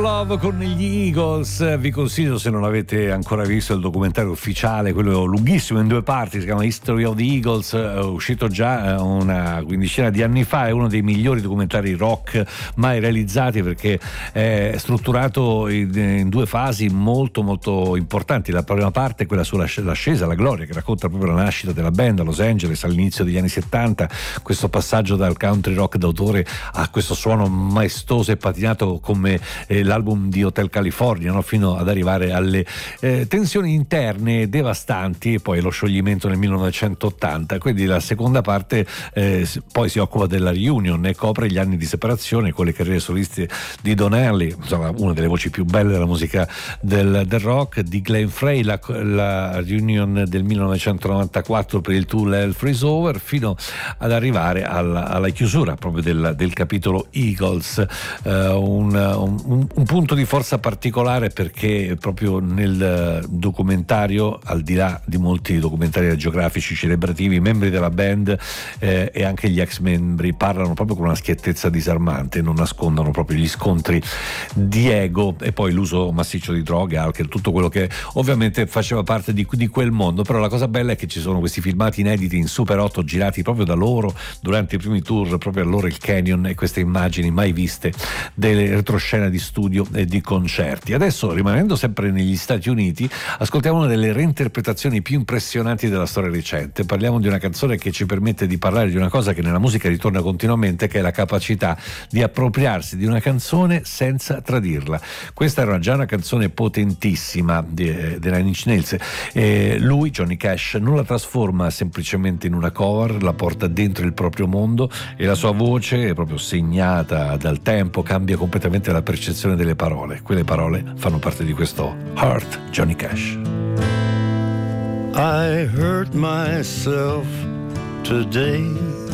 Love con gli Eagles. Vi consiglio, se non avete ancora visto il documentario ufficiale, quello lunghissimo in 2 parti, si chiama History of the Eagles, uscito già una quindicina di anni fa. È uno dei migliori documentari rock mai realizzati, perché è strutturato in 2 fasi molto molto importanti. La prima parte è quella sull'ascesa alla gloria, che racconta proprio la nascita della band a Los Angeles all'inizio degli anni 70, questo passaggio dal country rock d'autore a questo suono maestoso e patinato come l'album di Hotel California, no? Fino ad arrivare alle tensioni interne devastanti e poi lo scioglimento nel 1980. Quindi la seconda parte poi si occupa della reunion e copre gli anni di separazione con le carriere soliste di Don Henley, insomma una delle voci più belle della musica del rock, di Glenn Frey, la reunion del 1994 per il tour Hell Freeze Over, fino ad arrivare alla chiusura proprio del capitolo Eagles. Un punto di forza particolare, perché proprio nel documentario, al di là di molti documentari geografici celebrativi, i membri della band e anche gli ex membri parlano proprio con una schiettezza disarmante, non nascondono proprio gli scontri di ego e poi l'uso massiccio di droghe, alcol, tutto quello che ovviamente faceva parte di quel mondo. Però la cosa bella è che ci sono questi filmati inediti in Super 8 girati proprio da loro durante i primi tour, proprio allora il Canyon, e queste immagini mai viste delle retroscena di studio e di concerti. Adesso, rimanendo sempre negli Stati Uniti, ascoltiamo una delle reinterpretazioni più impressionanti della storia recente. Parliamo di una canzone che ci permette di parlare di una cosa che nella musica ritorna continuamente, che è la capacità di appropriarsi di una canzone senza tradirla. Questa era già una canzone potentissima dei Nine Inch Nails. Lui, Johnny Cash, non la trasforma semplicemente in una cover, la porta dentro il proprio mondo e la sua voce è proprio segnata dal tempo, cambia completamente la percezione delle parole. Quelle parole fanno parte di questo Hurt, Johnny Cash. I hurt myself today